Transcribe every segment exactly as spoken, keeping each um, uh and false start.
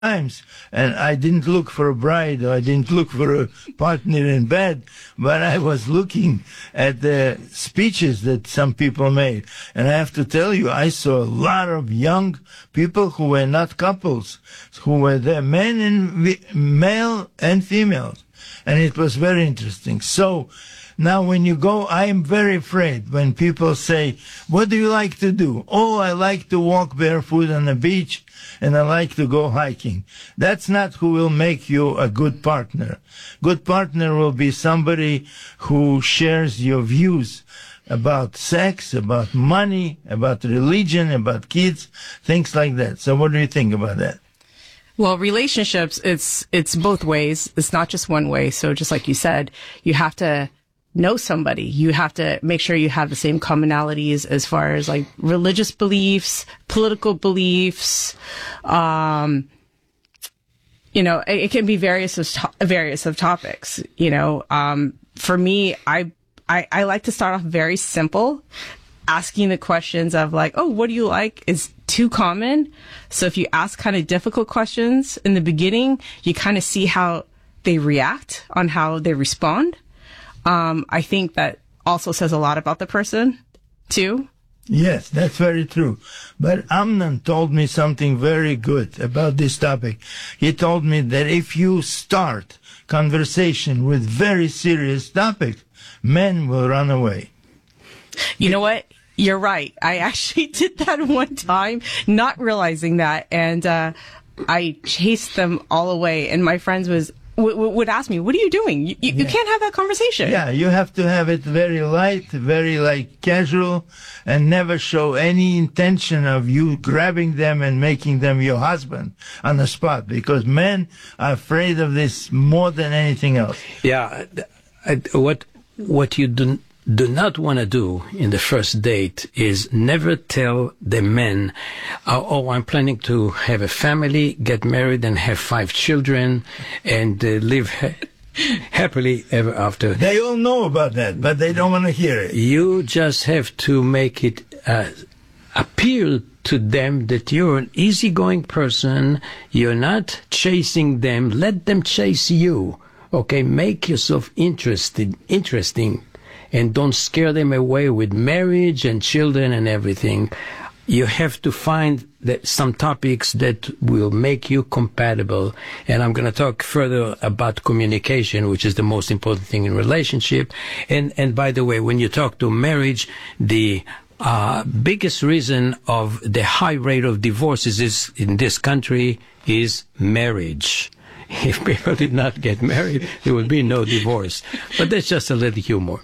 times, and I didn't look for a bride, or I didn't look for a partner in bed, but I was looking at the speeches that some people made. And I have to tell you, I saw a lot of young people who were not couples, who were there, men and male and females. And it was very interesting. So now when you go, I am very afraid when people say, what do you like to do? Oh, I like to walk barefoot on the beach, and I like to go hiking. That's not who will make you a good partner. Good partner will be somebody who shares your views about sex, about money, about religion, about kids, things like that. So what do you think about that? Well, relationships, it's it's both ways. It's not just one way. So just like you said, you have to know somebody. You have to make sure you have the same commonalities as far as like religious beliefs, political beliefs. Um, you know, it, it can be various of to- various of topics. You know, um, for me, I, I I like to start off very simple, asking the questions of like, oh, what do you like? Is too common. So if you ask kind of difficult questions in the beginning, you kind of see how they react on how they respond. Um, I think that also says a lot about the person, too. Yes, that's very true. But Amnon told me something very good about this topic. He told me that if you start conversation with very serious topics, men will run away. You know what? You're right. I actually did that one time, not realizing that. And uh, I chased them all away. And my friends was w- w- would ask me, what are you doing? You, you, yeah. you can't have that conversation. Yeah, you have to have it very light, very like casual, and never show any intention of you grabbing them and making them your husband on the spot, because men are afraid of this more than anything else. Yeah, I, what what you do do not want to do in the first date is never tell the men, oh, oh, I'm planning to have a family, get married, and have five children, and uh, live ha- happily ever after. They all know about that, but they don't want to hear it. You just have to make it uh, appeal to them that you're an easygoing person. You're not chasing them. Let them chase you. Okay, make yourself interested, interesting. And don't scare them away with marriage and children and everything. You have to find that some topics that will make you compatible. And I'm going to talk further about communication, which is the most important thing in relationship. And, and by the way, when you talk to marriage, the uh, biggest reason of the high rate of divorces is in this country is marriage. If people did not get married, there would be no divorce. But that's just a little humor.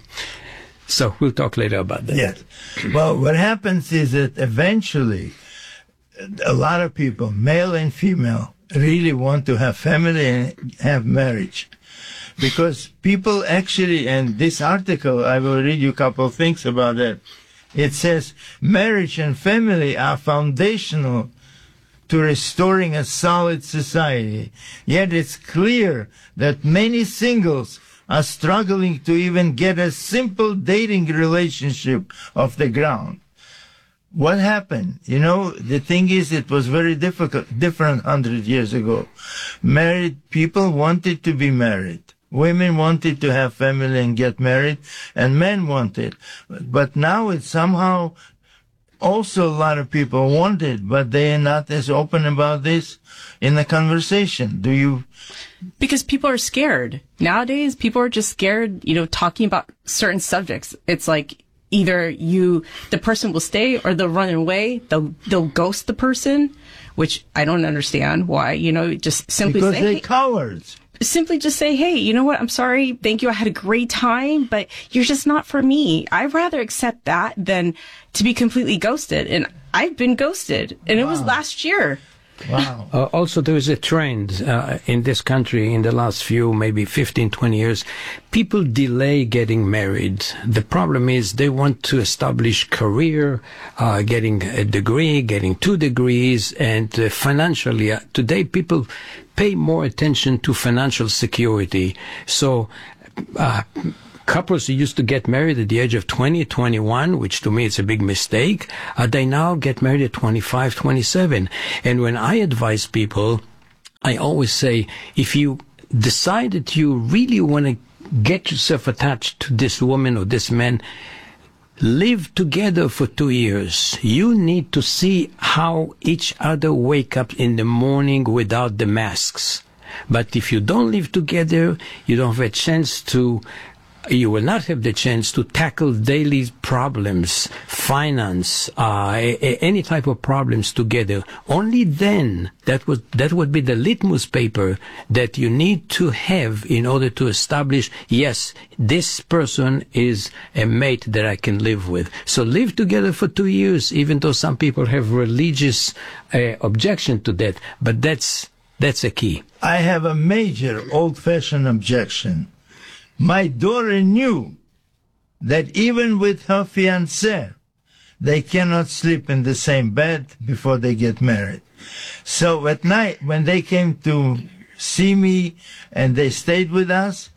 So we'll talk later about that. Yes. Well, what happens is that eventually a lot of people, male and female, really want to have family and have marriage. Because people actually, and this article, I will read you a couple of things about that. It says, marriage and family are foundational to restoring a solid society. Yet it's clear that many singles are struggling to even get a simple dating relationship off the ground. What happened? You know, the thing is, it was very difficult, different hundred years ago. Married people wanted to be married. Women wanted to have family and get married, and men wanted. But now it's somehow also a lot of people want it, but they are not as open about this in the conversation. Do you? Because people are scared. Nowadays, people are just scared, you know, talking about certain subjects. It's like either you, the person will stay or they'll run away. They'll, they'll ghost the person, which I don't understand why, you know, just simply because say, they're hey, cowards. Simply just say, hey, you know what? I'm sorry. Thank you. I had a great time, but you're just not for me. I'd rather accept that than to be completely ghosted. And I've been ghosted, and wow. It was last year. Wow. Uh, also, there is a trend uh, in this country in the last few, maybe fifteen, twenty years. People delay getting married. The problem is they want to establish career, uh, getting a degree, getting two degrees, and uh, financially. Uh, today, people pay more attention to financial security. So, uh, couples who used to get married at the age of twenty, twenty-one, which to me is a big mistake, uh, they now get married at twenty-five, twenty-seven. And when I advise people I always say, if you decide that you really want to get yourself attached to this woman or this man, live together for two years. You need to see how each other wake up in the morning without the masks. But if you don't live together, you don't have a chance to, you will not have the chance to tackle daily problems, finance, uh, any type of problems together. Only then, that would, that would be the litmus paper that you need to have in order to establish, yes, this person is a mate that I can live with. So live together for two years, even though some people have religious uh, objection to that. But that's, that's a key. I have a major old-fashioned objection. My daughter knew that even with her fiancé, they cannot sleep in the same bed before they get married. So at night, when they came to see me and they stayed with us,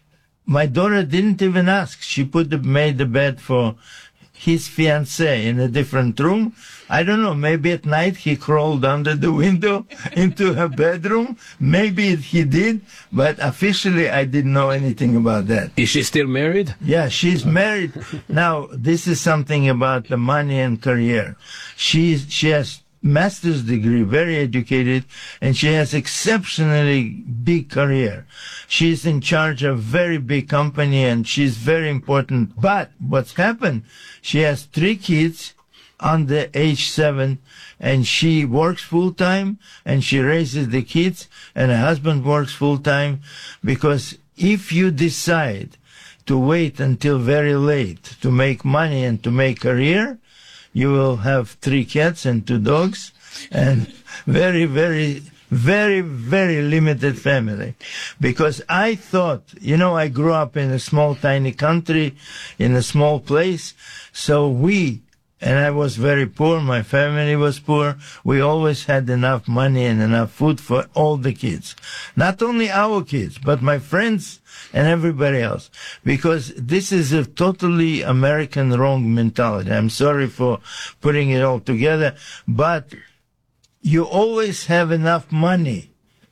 my daughter didn't even ask. She put the, made the bed for his fiancé in a different room. I don't know, maybe at night he crawled under the window into her bedroom. Maybe he did, but officially I didn't know anything about that. Is she still married? Yeah, she's married. Now, this is something about the money and career. She's, she has master's degree, very educated, and she has exceptionally big career. She's in charge of very big company and she's very important. But what's happened, she has three kids under age seven, and she works full time and she raises the kids, and her husband works full time, because if you decide to wait until very late to make money and to make career, you will have three cats and two dogs and very, very, very, very limited family. Because I thought, you know, I grew up in a small, tiny country, in a small place, so we, and I was very poor, my family was poor, we always had enough money and enough food for all the kids. Not only our kids, but my friends and everybody else. Because this is a totally American wrong mentality. I'm sorry for putting it all together, but you always have enough money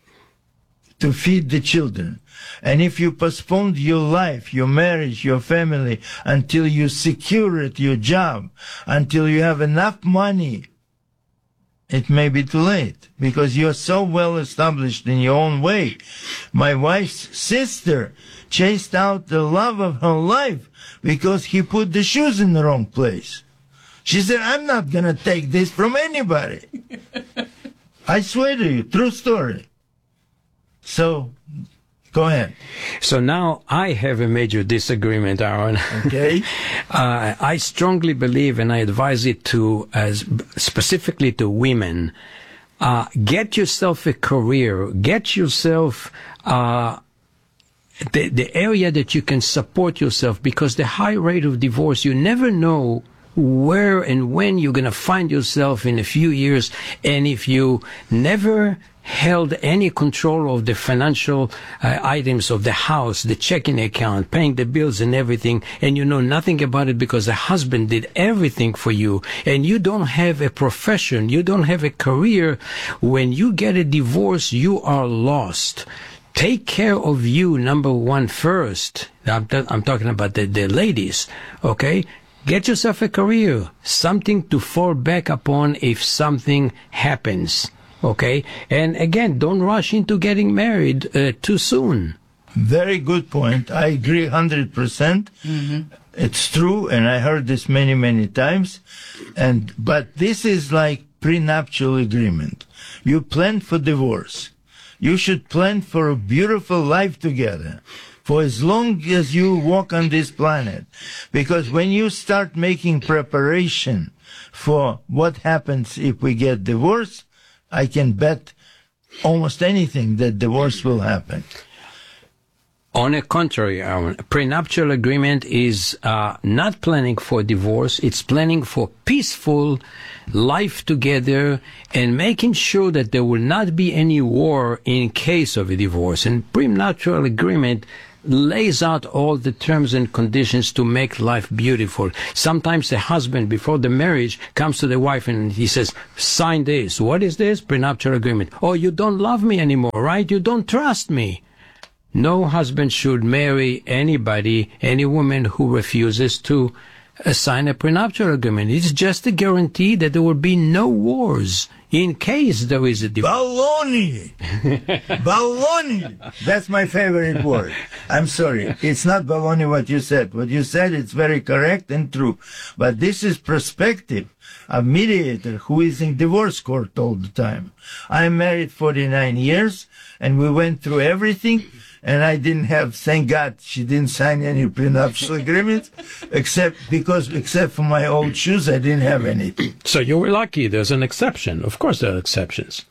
to feed the children. And if you postponed your life, your marriage, your family, until you secure it, your job, until you have enough money, it may be too late, because you're so well established in your own way. My wife's sister chased out the love of her life because he put the shoes in the wrong place. She said, I'm not going to take this from anybody. I swear to you, true story. So, go ahead. So now I have a major disagreement, Aaron. Okay. uh, I strongly believe, and I advise it to, as specifically to women, uh, get yourself a career, get yourself uh, the the area that you can support yourself, because the high rate of divorce, you never know where and when you're going to find yourself in a few years. And if you never held any control of the financial uh, items of the house, the checking account, paying the bills and everything, and you know nothing about it because the husband did everything for you, and you don't have a profession, you don't have a career, when you get a divorce, you are lost. Take care of you, number one, first. I'm, I'm talking about the, the ladies, okay? Get yourself a career, something to fall back upon if something happens, okay? And again, don't rush into getting married uh, too soon. Very good point. I agree one hundred percent. Mm-hmm. It's true, and I heard this many, many times. And but this is like prenuptial agreement. You plan for divorce. You should plan for a beautiful life together for as long as you walk on this planet. Because when you start making preparation for what happens if we get divorced, I can bet almost anything that divorce will happen. On the contrary, Aaron, a prenuptial agreement is uh, not planning for divorce. It's planning for peaceful life together and making sure that there will not be any war in case of a divorce. And prenuptial agreement lays out all the terms and conditions to make life beautiful. Sometimes the husband, before the marriage, comes to the wife and he says, sign this. What is this? Prenuptial agreement. Oh, you don't love me anymore, right? You don't trust me. No husband should marry anybody, any woman who refuses to uh, sign a prenuptial agreement. It's just a guarantee that there will be no wars in case there is a divorce. Baloney! Baloney! That's my favorite word. I'm sorry. It's not baloney what you said. What you said is very correct and true. But this is perspective. A mediator who is in divorce court all the time. I'm married forty-nine years, and we went through everything. And I didn't have, thank God, she didn't sign any prenuptial agreements, except because, except for my old shoes, I didn't have anything. So you were lucky. There's an exception. Of course there are exceptions.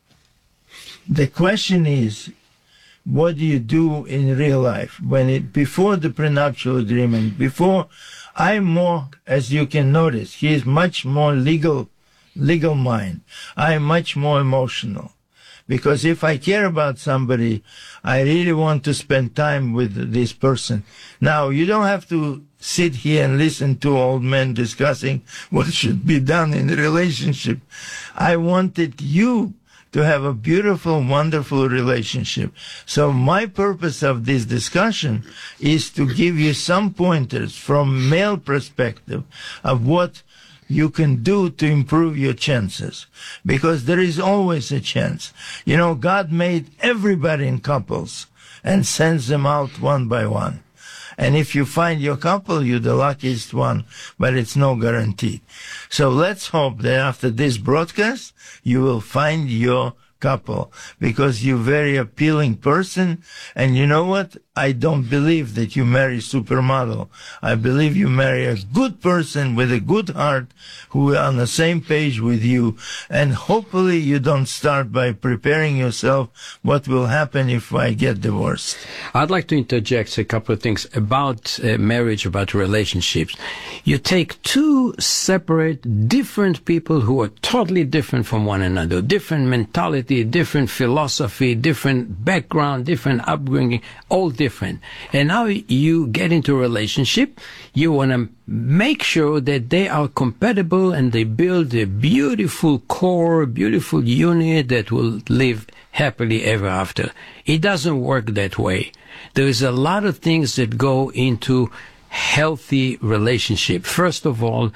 The question is, what do you do in real life? When it, before the prenuptial agreement, before, I'm more, as you can notice, he is much more legal, legal mind. I'm much more emotional. Because if I care about somebody, I really want to spend time with this person. Now, you don't have to sit here and listen to old men discussing what should be done in a relationship. I wanted you to have a beautiful, wonderful relationship. So my purpose of this discussion is to give you some pointers from male perspective of what you can do to improve your chances, because there is always a chance. You know, God made everybody in couples and sends them out one by one. And if you find your couple, you're the luckiest one, but it's no guarantee. So let's hope that after this broadcast, you will find your couple, because you're a very appealing person. And you know what? I don't believe that you marry supermodel. I believe you marry a good person with a good heart who are on the same page with you. And hopefully you don't start by preparing yourself what will happen if I get divorced. I'd like to interject a couple of things about uh, marriage, about relationships. You take two separate, different people who are totally different from one another, different mentality, different philosophy, different background, different upbringing, all different. And now you get into a relationship, you want to make sure that they are compatible and they build a beautiful core, beautiful unit that will live happily ever after. It doesn't work that way. There is a lot of things that go into healthy relationship. First of all,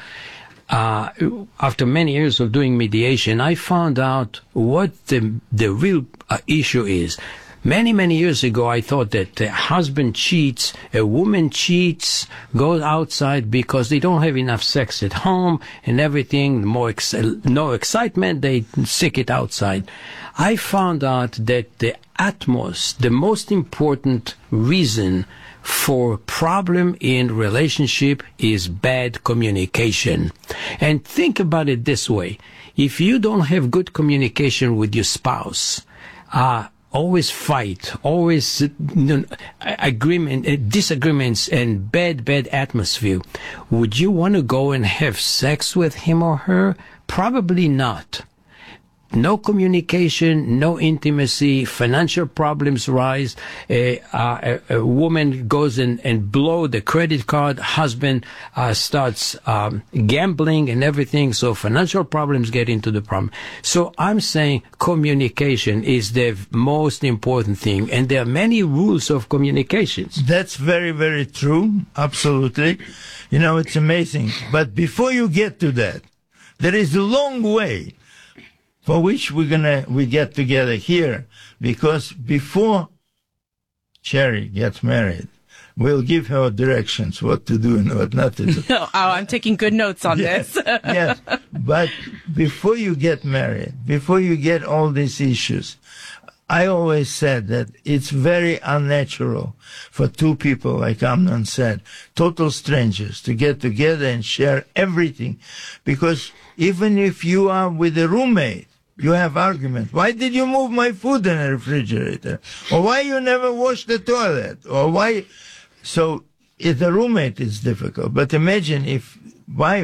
Uh, after many years of doing mediation, I found out what the the real uh, issue is. Many, many years ago, I thought that the husband cheats, a woman cheats, goes outside because they don't have enough sex at home and everything, more ex- no excitement, they seek it outside. I found out that the utmost, the most important reason for problem in relationship is bad communication. And think about it this way. If you don't have good communication with your spouse, uh, always fight, always you know, agreement, uh, disagreements and bad, bad atmosphere, would you want to go and have sex with him or her? Probably not. No communication, no intimacy, financial problems rise. A, uh, a, a woman goes and, and blow the credit card. Husband uh, starts um, gambling and everything. So financial problems get into the problem. So I'm saying communication is the most important thing. And there are many rules of communications. That's very, very true. Absolutely. You know, it's amazing. But before you get to that, there is a long way for which we're gonna, we get together here, because before Cherry gets married, we'll give her directions what to do and what not to do. Oh, I'm taking good notes on yes, this. yes, but before you get married, before you get all these issues, I always said that it's very unnatural for two people, like Amnon said, total strangers, to get together and share everything, because even if you are with a roommate, you have argument. Why did you move my food in the refrigerator? Or why you never wash the toilet? Or why? So if the roommate is difficult, but imagine if wife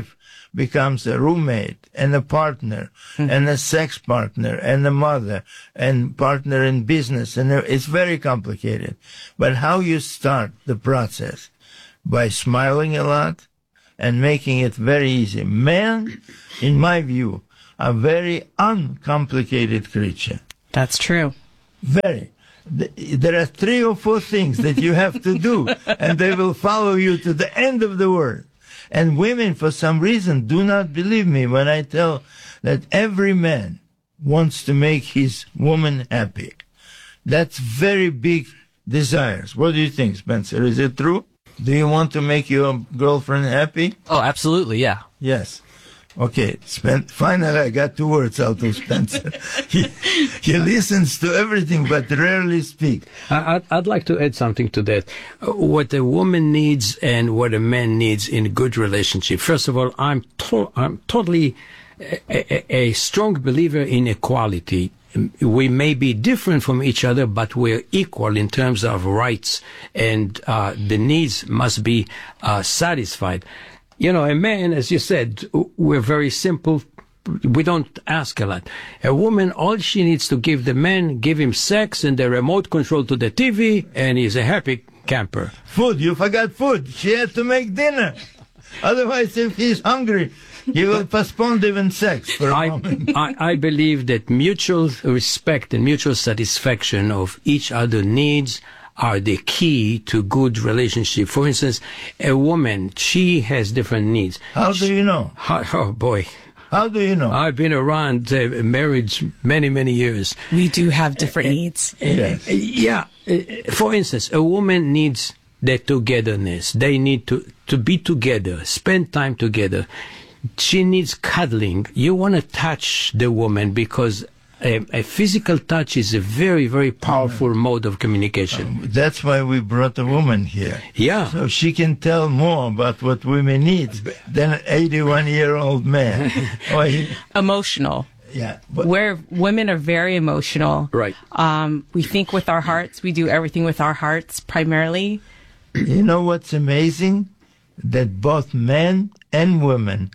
becomes a roommate and a partner mm. and a sex partner and a mother and partner in business. And it's very complicated. But how you start the process? By smiling a lot and making it very easy. Men, in my view, are very uncomplicated creature. That's true. Very. There are three or four things that you have to do, and they will follow you to the end of the world. And women, for some reason, do not believe me when I tell that every man wants to make his woman happy. That's very big desires. What do you think, Spencer? Is it true? Do you want to make your girlfriend happy? Oh, absolutely, yeah. Yes. Okay, Spen- finally I got two words out of Spencer. he, he listens to everything but rarely speaks. I'd, I'd like to add something to that. What a woman needs and what a man needs in a good relationship. First of all, I'm, to- I'm totally a, a, a strong believer in equality. We may be different from each other, but we're equal in terms of rights, and uh, the needs must be uh, satisfied. You know, a man, as you said, we're very simple. We don't ask a lot. A woman, all she needs to give the man, give him sex and the remote control to the T V, and he's a happy camper. Food, you forgot food. She had to make dinner. Otherwise, if he's hungry, he will postpone even sex for a I, moment. I, I believe that mutual respect and mutual satisfaction of each other's needs are the key to good relationship. For instance, a woman, she has different needs. How do you know? How, oh boy. How do you know? I've been around uh, marriage many, many years. We do have different uh, needs. Uh, yes. uh, yeah. Uh, for instance, a woman needs their togetherness. They need to, to be together, spend time together. She needs cuddling. You want to touch the woman because A, a physical touch is a very, very powerful mode of communication. Um, that's why we brought a woman here. Yeah. So she can tell more about what women need than an eighty-one-year-old man. oh, he, Emotional. Yeah. But, Where women are very emotional. Right. Um, we think with our hearts. We do everything with our hearts, primarily. You know what's amazing? That both men and women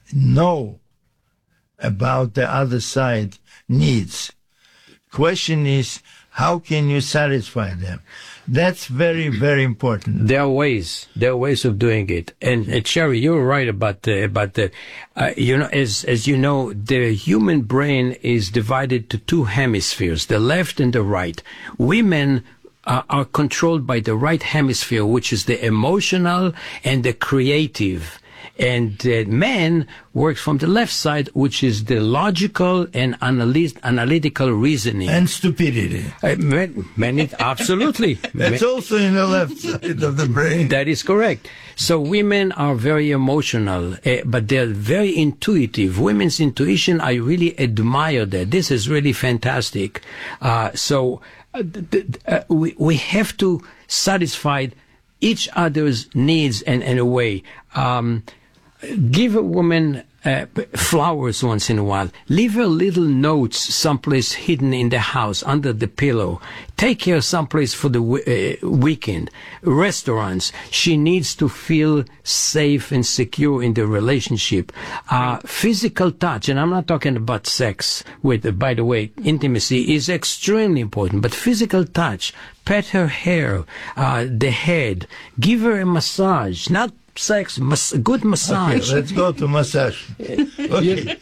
know about the other side needs. Question is, how can you satisfy them? That's very, very important. There are ways. There are ways of doing it. And, and Sherry, you're right about the, about the, uh, you know, as, as you know, the human brain is divided to two hemispheres, the left and the right. Women uh, are controlled by the right hemisphere, which is the emotional and the creative. And uh, man works from the left side, which is the logical and analy- analytical reasoning. And stupidity. Uh, man, man it, absolutely. That's man, also in the left side of the brain. That is correct. So women are very emotional, uh, but they're very intuitive. Women's intuition, I really admire that. This is really fantastic. Uh, so uh, th- th- uh, we, we have to satisfy each other's needs and in a way. Um, give a woman uh, flowers once in a while. Leave her little notes someplace hidden in the house under the pillow. Take her someplace for the w- uh, weekend. Restaurants. She needs to feel safe and secure in the relationship. Uh, physical touch, and I'm not talking about sex. With, uh, by the way, intimacy is extremely important, but physical touch. Pet her hair, uh, the head. Give her a massage. Not sex, mas- good massage. Okay, let's go to massage. Okay.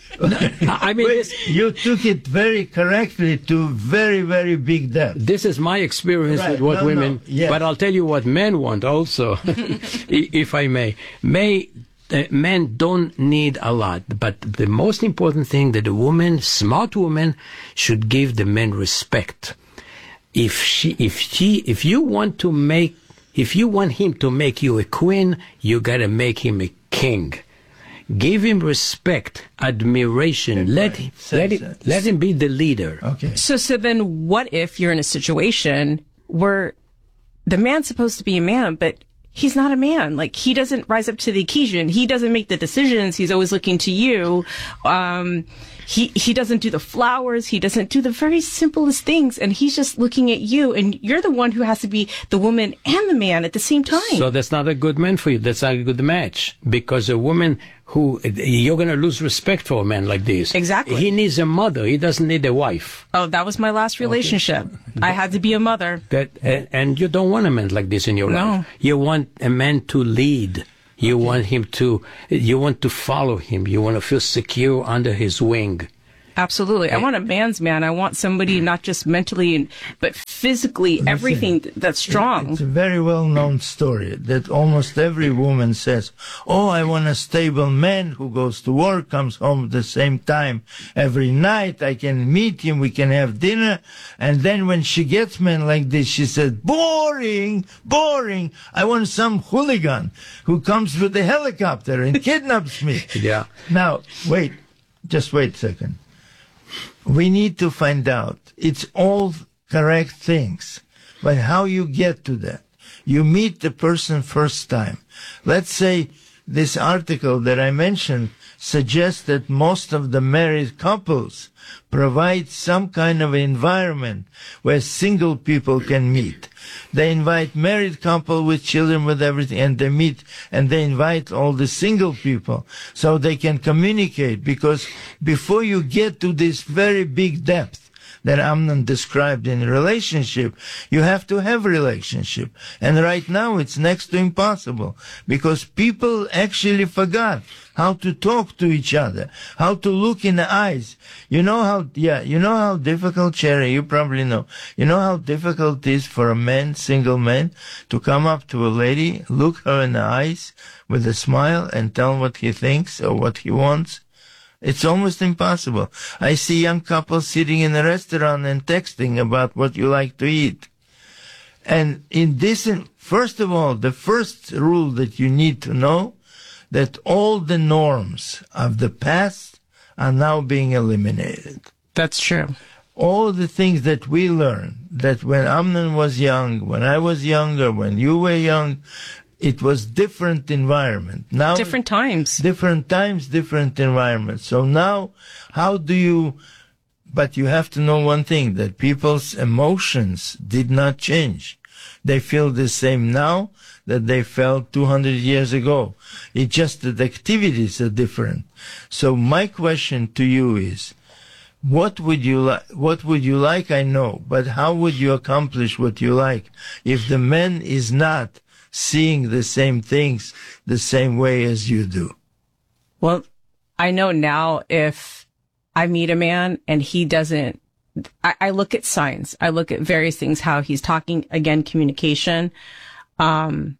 I mean, Wait, this, you took it very correctly to very, very big depth. this is my experience Right. with what No, women, no. Yes. but I'll tell you what men want also, i- if I may. May uh, men don't need a lot, but the most important thing that a woman, smart woman, should give the men respect. If she, if she, if you want to make If you want him to make you a queen, you gotta make him a king. Give him respect, admiration. Let him, let him, let him be the leader. Okay. So, so then what if you're in a situation where the man's supposed to be a man, but he's not a man? Like, he doesn't rise up to the occasion. He doesn't make the decisions. He's always looking to you. Um, he he doesn't do the flowers, he doesn't do the very simplest things, and he's just looking at you, and you're the one who has to be the woman and the man at the same time. So that's not a good man for you. That's not a good match, because a woman who, you're going to lose respect for a man like this. Exactly. He needs a mother. He doesn't need a wife. Oh, that was my last relationship. Okay. I had to be a mother. That and, and you don't want a man like this in your no. life. You want a man to lead. You okay. want him to, you want to follow him. You want to feel secure under his wing. Absolutely. I want a man's man. I want somebody not just mentally, but physically, Listen, everything that's strong. It's a very well-known story that almost every woman says, oh, I want a stable man who goes to work, comes home at the same time every night. I can meet him. We can have dinner. And then when she gets men like this, she says, boring, boring. I want some hooligan who comes with a helicopter and kidnaps me. Yeah. Now, wait, just wait a second. We need to find out. It's all correct things, but how you get to that? You meet the person first time. Let's say this article that I mentioned suggests that most of the married couples provide some kind of environment where single people can meet. They invite married couple with children, with everything, and they meet, and they invite all the single people so they can communicate, because before you get to this very big depth that Amnon described in relationship, you have to have relationship. And right now it's next to impossible, because people actually forgot how to talk to each other, how to look in the eyes. You know how, yeah, you know how difficult, Cherry, you probably know, you know how difficult it is for a man, single man, to come up to a lady, look her in the eyes with a smile and tell what he thinks or what he wants? It's almost impossible. I see young couples sitting in a restaurant and texting about what you like to eat. And in this, first of all, the first rule that you need to know, that all the norms of the past are now being eliminated. That's true. All the things that we learned, that when Amnon was young, when I was younger, when you were young, it was different environment. Now, different times. Different times, different environment. So now, how do you, but you have to know one thing, that people's emotions did not change. They feel the same now that they felt two hundred years ago. It's just that the activities are different. So my question to you is, what would you like, what would you like, I know, but how would you accomplish what you like if the man is not seeing the same things the same way as you do? Well, I know now if I meet a man and he doesn't, I, I look at signs. I look at various things, how he's talking, again, communication. Um,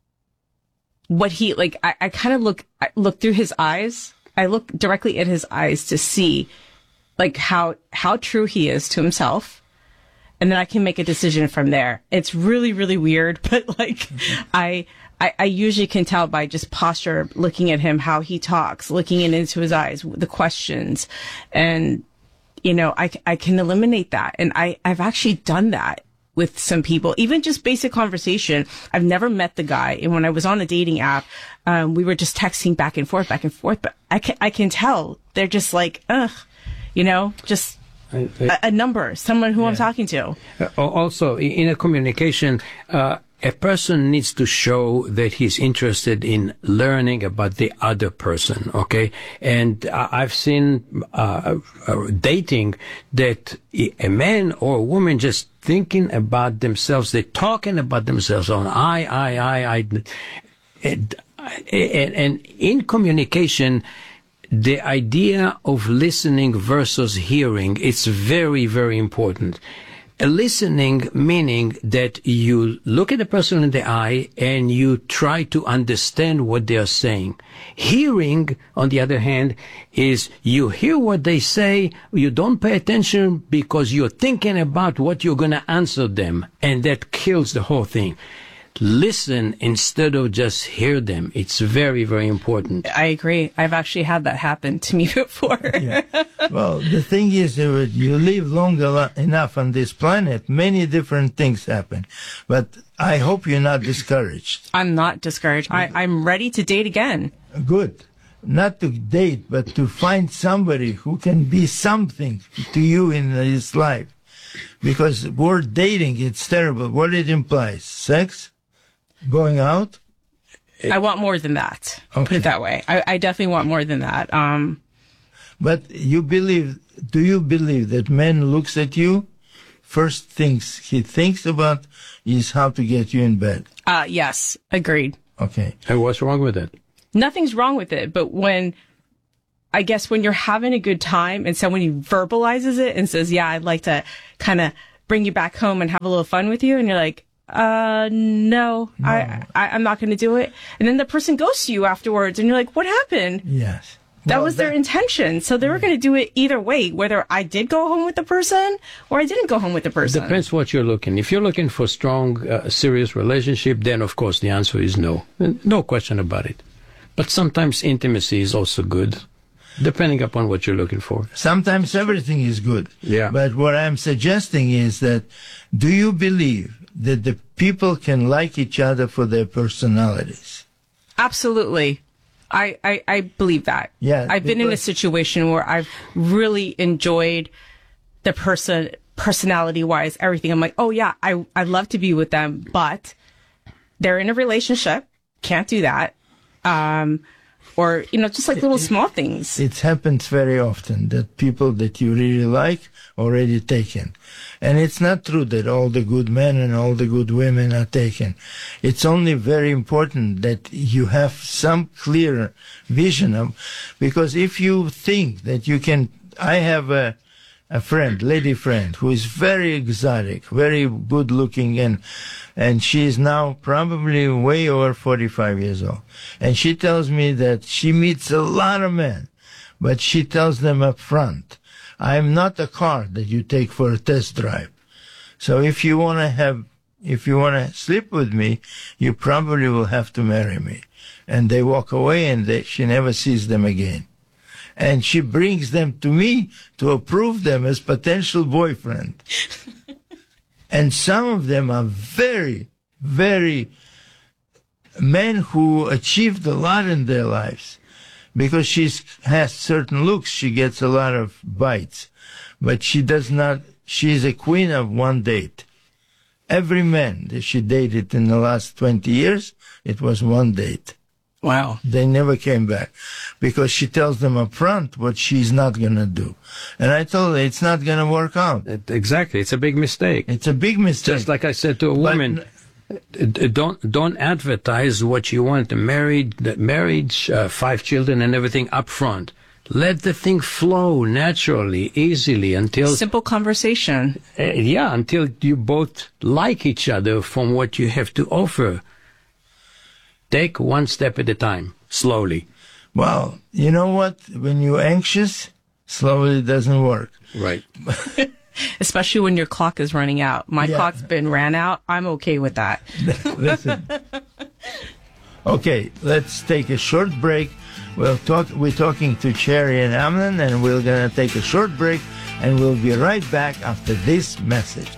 what he, like, I, I kind of look, I look through his eyes. I look directly at his eyes to see, like, how, how true he is to himself. And then I can make a decision from there. It's really, really weird, but like, mm-hmm. I, I, I usually can tell by just posture, looking at him, how he talks, looking into his eyes, the questions. And, you know, I, I can eliminate that. And I, I've actually done that with some people, even just basic conversation. I've never met the guy. And when I was on the dating app, um, we were just texting back and forth, back and forth, but I can, I can tell they're just like, ugh, you know, just, I, I, a, a number, someone who yeah. I'm talking to. Uh, also, in a communication, uh, a person needs to show that he's interested in learning about the other person, okay? And uh, I've seen uh, uh, dating that a man or a woman just thinking about themselves, they're talking about themselves on I, I, I, I. And, and, and in communication, the idea of listening versus hearing, it's very, very important. A listening meaning that you look at the person in the eye and you try to understand what they are saying. Hearing, on the other hand, is you hear what they say, you don't pay attention because you're thinking about what you're going to answer them, and that kills the whole thing. Listen instead of just hear them. It's very, very important. I agree. I've actually had that happen to me before. Yeah. Well, the thing is, that you live long enough on this planet, many different things happen. But I hope you're not discouraged. I'm not discouraged. I, I'm ready to date again. Good. not to date, but to find somebody who can be something to you in his life. Because the word dating, it's terrible. What it implies? Sex? Going out? I want more than that. Okay. Put it that way. I, I definitely want more than that. Um, But you believe, do you believe that man looks at you, first things he thinks about is how to get you in bed? uh, yes, agreed. Okay. And what's wrong with it? Nothing's wrong with it, but when, I guess when you're having a good time and someone verbalizes it and says, yeah, I'd like to kind of bring you back home and have a little fun with you. And you're like, uh, no, No. I, I, I'm not going to do it. And then the person goes to you afterwards and you're like, what happened? Yes. That Well, was their that- intention. So they were going to do it either way, whether I did go home with the person or I didn't go home with the person. Depends what you're looking. If you're looking for strong, uh, serious relationship, then of course the answer is no. No question about it. But sometimes intimacy is also good, depending upon what you're looking for. Sometimes everything is good. Yeah. But what I'm suggesting is that, do you believe that the people can like each other for their personalities? Absolutely. I, I, I believe that. Yeah, I've been in a because- situation where I've really enjoyed the person, personality wise, everything. I'm like, oh yeah, I, I'd love to be with them, but they're in a relationship. Can't do that. Um, or, you know, just like little small things. It happens very often that people that you really like already taken. And it's not true that all the good men and all the good women are taken. It's only very important that you have some clear vision of, because if you think that you can, I have a, a friend, lady friend, who is very exotic, very good looking, and and she is now probably way over forty-five years old. And she tells me that she meets a lot of men, but she tells them up front, I'm not a car that you take for a test drive. So if you want to have, if you want to sleep with me, you probably will have to marry me. And they walk away and they, she never sees them again. And she brings them to me to approve them as potential boyfriend. And some of them are very, very men who achieved a lot in their lives. Because she has certain looks, she gets a lot of bites. But she does not, she's a queen of one date. Every man that she dated in the last twenty years, it was one date. Wow. They never came back because she tells them up front what she's not going to do. And I told her it's not going to work out. It- exactly. It's a big mistake. It's a big mistake. Just like I said to a woman, uh, don't don't advertise what you want, the married, the marriage, uh, five children and everything up front. Let the thing flow naturally, easily until, Simple conversation. uh, yeah, until you both like each other from what you have to offer. Take one step at a time, slowly. Well, you know what? When you're anxious, slowly doesn't work. Right. Especially when your clock is running out. My Yeah. clock's been ran out. I'm okay with that. Listen. Okay, let's take a short break. We'll talk. We're talking to Cherry and Amnon, and we're gonna take a short break, and we'll be right back after this message.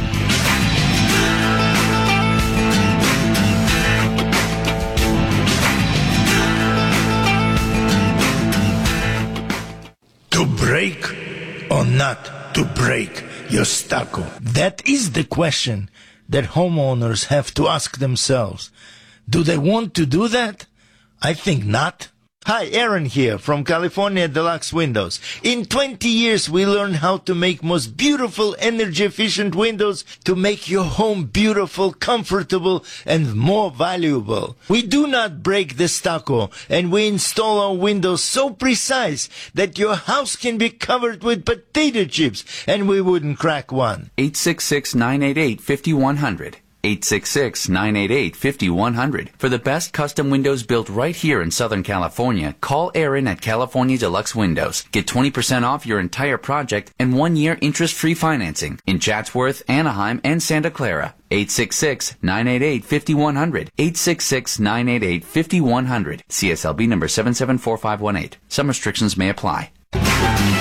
To break or not to break your stucco? That is the question that homeowners have to ask themselves. Do they want to do that? I think not. Hi, Aaron here from California Deluxe Windows. In twenty years, we learned how to make most beautiful, energy-efficient windows to make your home beautiful, comfortable, and more valuable. We do not break the stucco, and we install our windows so precise that your house can be covered with potato chips, and we wouldn't crack one. eight six six, nine eight eight, five one zero zero. eight six six, nine eight eight, five one zero zero. For the best custom windows built right here in Southern California, call Aaron at California Deluxe Windows. Get twenty percent off your entire project and one year interest-free financing in Chatsworth, Anaheim, and Santa Clara. eight six six, nine eight eight, five one zero zero. eight six six, nine eight eight, five one zero zero. C S L B number seven seven four five one eight. Some restrictions may apply.